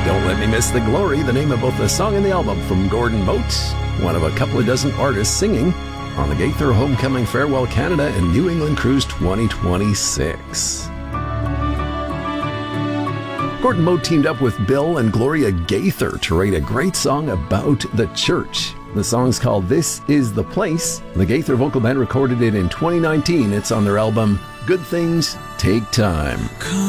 Don't Let Me Miss the Glory, the name of both the song and the album from Gordon Mote, one of a couple of dozen artists singing on the Gaither Homecoming Farewell Canada and New England Cruise 2026. Gordon Mote teamed up with Bill and Gloria Gaither to write a great song about the church. The song's called This Is the Place. The Gaither vocal band recorded it in 2019. It's on their album Good Things Take Time.